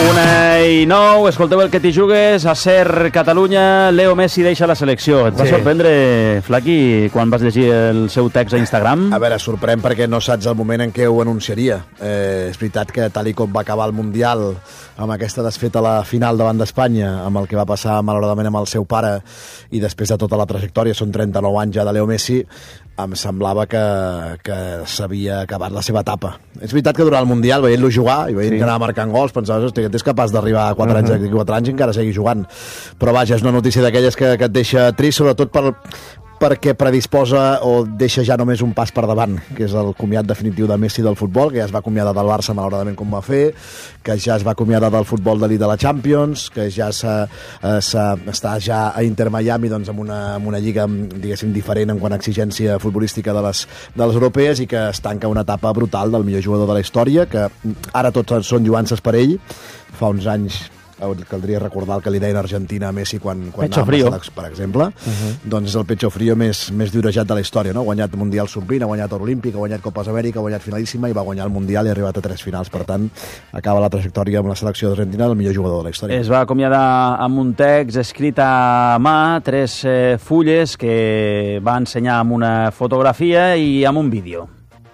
1:09, escolteu el que t'hi jugues, a Ser Catalunya, Leo Messi deixa la selecció. Et va sorprendre, Flaqui, quan vas llegir el seu text a Instagram? A veure, sorprèn perquè no saps el moment en què ho anunciaria. És veritat que tal com va acabar el Mundial, amb aquesta desfeta a la final davant d'Espanya, amb el que va passar malauradament amb el seu pare, i després de tota la trajectòria, són 39 anys ja de Leo Messi, em semblava que s'havia acabat la seva etapa. És veritat que durant el Mundial, veient-lo jugar i veient que anava marcant gols, pensaves, hosti, que és capaç d'arribar a 4 anys i encara seguir jugant. Però vaja, és una notícia d'aquelles que et deixa trist, sobretot perquè predisposa o deixa ja només un pas per davant, que és el comiat definitiu de Messi del futbol, que ja es va acomiadar del Barça malauradament com va fer, que ja es va acomiadar del futbol d'elit de la Champions, que ja està ja a Inter Miami, doncs, amb una lliga, diguéssim, diferent en quant a exigència futbolística de les europees, i que es tanca una etapa brutal del millor jugador de la història, que ara tots són lluances per ell. Fa uns anys caldria recordar el que li deien a Argentina a Messi quan pecho frío, per exemple. Doncs és el pecho frío més diurejat de la història, no? Ha guanyat Mundial Sub-20, ha guanyat Or Olímpic, ha guanyat Copes Amèrica, ha guanyat Finalíssima i va guanyar el Mundial i ha arribat a 3 finals. Per tant, acaba la trajectòria amb la selecció d'Argentina del millor jugador de la història. Es va acomiadar amb un text escrit a mà, 3 fulles que va ensenyar amb una fotografia i amb un vídeo.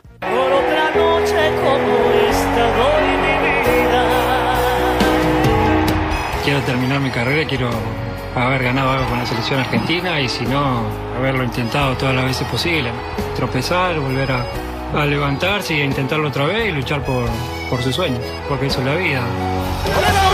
Quiero terminar mi carrera, quiero haber ganado algo con la selección argentina y si no, haberlo intentado todas las veces posibles. Tropezar, volver a levantarse y a intentarlo otra vez y luchar por sus sueños, porque eso es la vida.